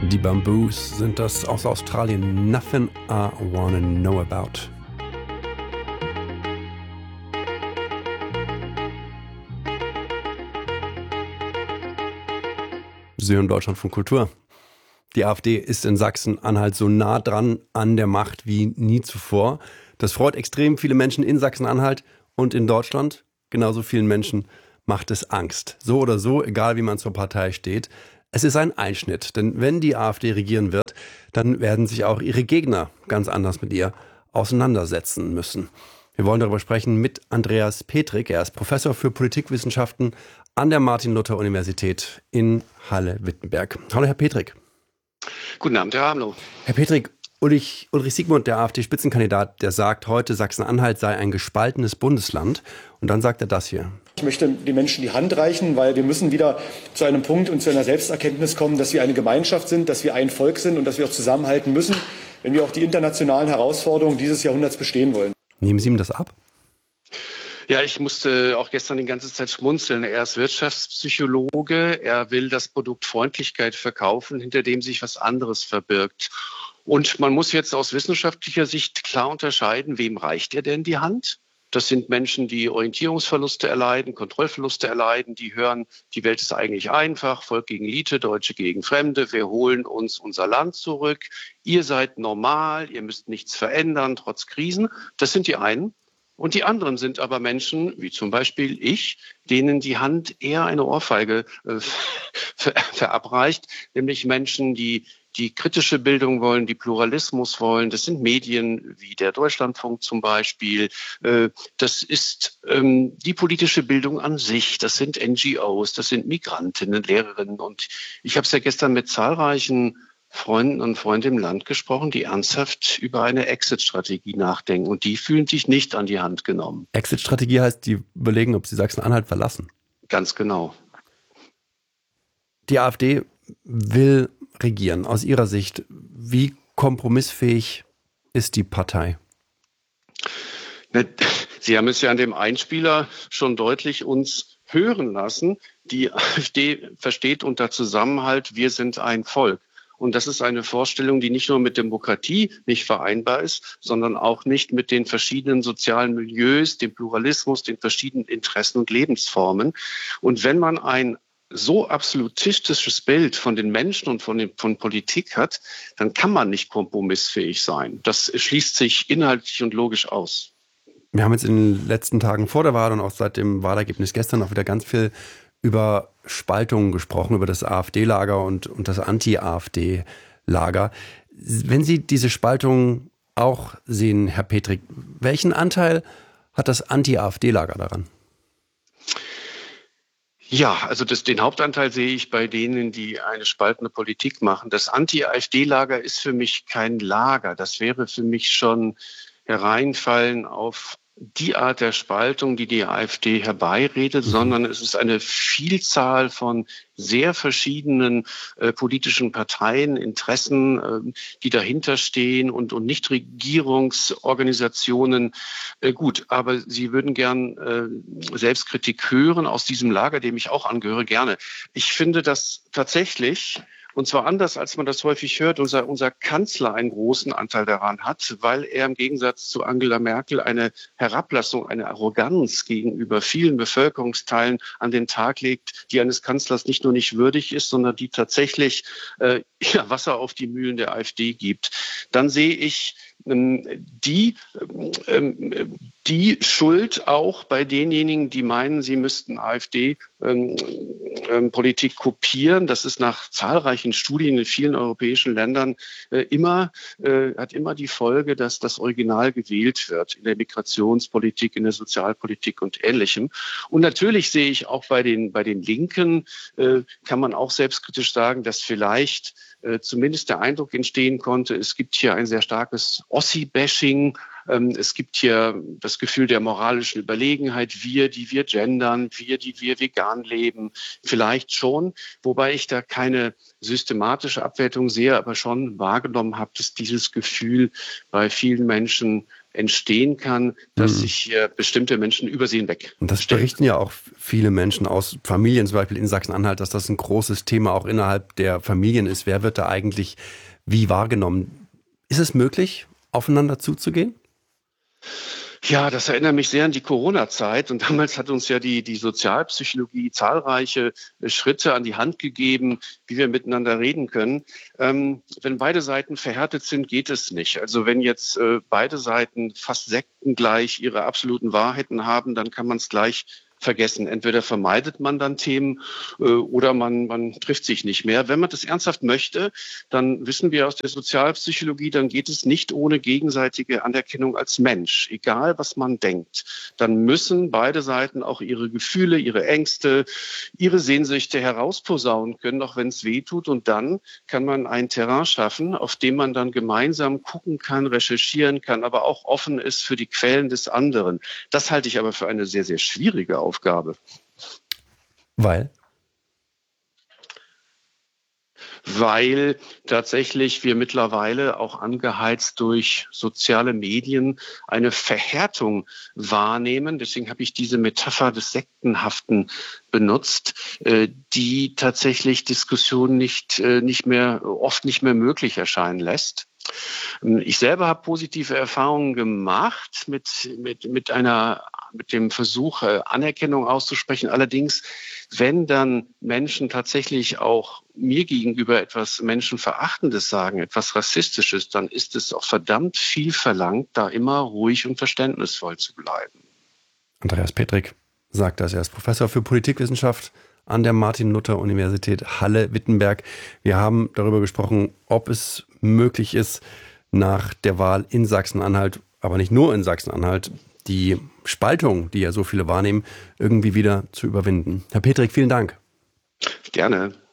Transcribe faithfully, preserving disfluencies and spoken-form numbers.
Die Bamboos sind das aus Australien. Nothing I Wanna Know About. Sie hören Deutschlandfunk Kultur. Die AfD ist in Sachsen-Anhalt so nah dran an der Macht wie nie zuvor. Das freut extrem viele Menschen in Sachsen-Anhalt und in Deutschland. Genauso vielen Menschen macht es Angst. So oder so, egal wie man zur Partei steht. Es ist ein Einschnitt, denn wenn die AfD regieren wird, dann werden sich auch ihre Gegner ganz anders mit ihr auseinandersetzen müssen. Wir wollen darüber sprechen mit Andreas Petrik. Er ist Professor für Politikwissenschaften an der Martin-Luther-Universität in Halle-Wittenberg. Hallo, Herr Petrik. Guten Abend, Herr Hamlow. Herr Petrik, Ulrich, Ulrich Siegmund, der AfD-Spitzenkandidat, der sagt heute, Sachsen-Anhalt sei ein gespaltenes Bundesland. Und dann sagt er das hier. Ich möchte den Menschen die Hand reichen, weil wir müssen wieder zu einem Punkt und zu einer Selbsterkenntnis kommen, dass wir eine Gemeinschaft sind, dass wir ein Volk sind und dass wir auch zusammenhalten müssen, wenn wir auch die internationalen Herausforderungen dieses Jahrhunderts bestehen wollen. Nehmen Sie ihm das ab? Ja, ich musste auch gestern die ganze Zeit schmunzeln. Er ist Wirtschaftspsychologe. Er will das Produkt Freundlichkeit verkaufen, hinter dem sich was anderes verbirgt. Und man muss jetzt aus wissenschaftlicher Sicht klar unterscheiden, wem reicht er denn die Hand? Das sind Menschen, die Orientierungsverluste erleiden, Kontrollverluste erleiden, die hören, die Welt ist eigentlich einfach, Volk gegen Elite, Deutsche gegen Fremde, wir holen uns unser Land zurück, ihr seid normal, ihr müsst nichts verändern, trotz Krisen. Das sind die einen. Und die anderen sind aber Menschen, wie zum Beispiel ich, denen die Hand eher eine Ohrfeige äh, ver- verabreicht, nämlich Menschen, die die kritische Bildung wollen, die Pluralismus wollen. Das sind Medien wie der Deutschlandfunk zum Beispiel. Äh, das ist ähm, die politische Bildung an sich. Das sind N G Os, das sind Migrantinnen, Lehrerinnen. Und ich habe es ja gestern mit zahlreichen Freunden und Freunden im Land gesprochen, die ernsthaft über eine Exit-Strategie nachdenken. Und die fühlen sich nicht an die Hand genommen. Exit-Strategie heißt, die überlegen, ob sie Sachsen-Anhalt verlassen. Ganz genau. Die AfD will regieren. Aus Ihrer Sicht, wie kompromissfähig ist die Partei? Sie haben es ja an dem Einspieler schon deutlich uns hören lassen. Die AfD versteht unter Zusammenhalt, wir sind ein Volk. Und das ist eine Vorstellung, die nicht nur mit Demokratie nicht vereinbar ist, sondern auch nicht mit den verschiedenen sozialen Milieus, dem Pluralismus, den verschiedenen Interessen und Lebensformen. Und wenn man ein so absolutistisches Bild von den Menschen und von, den, von Politik hat, dann kann man nicht kompromissfähig sein. Das schließt sich inhaltlich und logisch aus. Wir haben jetzt in den letzten Tagen vor der Wahl und auch seit dem Wahlergebnis gestern auch wieder ganz viel über Spaltungen gesprochen, über das AfD-Lager und, und das Anti-AfD-Lager. Wenn Sie diese Spaltung auch sehen, Herr Petrik, welchen Anteil hat das Anti-AfD-Lager daran? Ja, also das, den Hauptanteil sehe ich bei denen, die eine spaltende Politik machen. Das Anti-AfD-Lager ist für mich kein Lager. Das wäre für mich schon hereinfallen auf die Art der Spaltung, die die AfD herbeiredet, mhm. sondern es ist eine Vielzahl von sehr verschiedenen äh, politischen Parteien, Interessen, äh, die dahinter stehen und, und Nichtregierungsorganisationen. Äh, gut, aber Sie würden gern äh, Selbstkritik hören aus diesem Lager, dem ich auch angehöre, gerne. Ich finde, dass tatsächlich, und zwar anders, als man das häufig hört, unser, unser Kanzler einen großen Anteil daran hat, weil er im Gegensatz zu Angela Merkel eine Herablassung, eine Arroganz gegenüber vielen Bevölkerungsteilen an den Tag legt, die eines Kanzlers nicht nur nicht würdig ist, sondern die tatsächlich äh, ja, Wasser auf die Mühlen der AfD gibt. Dann sehe ich ähm, die, ähm, die Schuld auch bei denjenigen, die meinen, sie müssten AfD-Politik ähm, kopieren. Das ist nach zahlreichen Studien in vielen europäischen Ländern äh, immer, äh, hat immer die Folge, dass das Original gewählt wird in der Migrationspolitik, in der Sozialpolitik und Ähnlichem. Und natürlich sehe ich auch bei den, bei den Linken, äh, kann man auch selbstkritisch sagen, dass vielleicht äh, zumindest der Eindruck entstehen konnte, es gibt hier ein sehr starkes Ossi-Bashing. Ähm, es gibt hier das Gefühl der moralischen Überlegenheit. Wir, die wir gendern, wir, die wir vegan leben, vielleicht schon. Wobei ich da keine systematische Abwertung sehe, aber schon wahrgenommen habe, dass dieses Gefühl bei vielen Menschen entstehen kann, dass Mhm. sich hier bestimmte Menschen übersehen weg. Und das berichten ja auch viele Menschen aus Familien, zum Beispiel in Sachsen-Anhalt, dass das ein großes Thema auch innerhalb der Familien ist. Wer wird da eigentlich wie wahrgenommen? Ist es möglich, aufeinander zuzugehen? Ja, das erinnert mich sehr an die Corona-Zeit. Und damals hat uns ja die, die Sozialpsychologie zahlreiche Schritte an die Hand gegeben, wie wir miteinander reden können. Ähm, wenn beide Seiten verhärtet sind, geht es nicht. Also wenn jetzt äh, beide Seiten fast sektengleich ihre absoluten Wahrheiten haben, dann kann man es gleich vergessen. Entweder vermeidet man dann Themen äh, oder man, man trifft sich nicht mehr. Wenn man das ernsthaft möchte, dann wissen wir aus der Sozialpsychologie, dann geht es nicht ohne gegenseitige Anerkennung als Mensch, egal was man denkt. Dann müssen beide Seiten auch ihre Gefühle, ihre Ängste, ihre Sehnsüchte herausposaunen können, auch wenn es weh tut. Und dann kann man ein Terrain schaffen, auf dem man dann gemeinsam gucken kann, recherchieren kann, aber auch offen ist für die Quellen des anderen. Das halte ich aber für eine sehr, sehr schwierige Aufgabe. Aufgabe. Weil? Weil tatsächlich wir mittlerweile auch angeheizt durch soziale Medien eine Verhärtung wahrnehmen. Deswegen habe ich diese Metapher des Sektenhaften benutzt, die tatsächlich Diskussionen nicht, nicht mehr, oft nicht mehr möglich erscheinen lässt. Ich selber habe positive Erfahrungen gemacht mit, mit, mit einer, mit dem Versuch, Anerkennung auszusprechen. Allerdings, wenn dann Menschen tatsächlich auch mir gegenüber etwas Menschenverachtendes sagen, etwas Rassistisches, dann ist es auch verdammt viel verlangt, da immer ruhig und verständnisvoll zu bleiben. Andreas Petrik sagt das. Er ist Professor für Politikwissenschaft an der Martin-Luther-Universität Halle-Wittenberg. Wir haben darüber gesprochen, ob es möglich ist, nach der Wahl in Sachsen-Anhalt, aber nicht nur in Sachsen-Anhalt, die Spaltung, die ja so viele wahrnehmen, irgendwie wieder zu überwinden. Herr Petrik, vielen Dank. Gerne.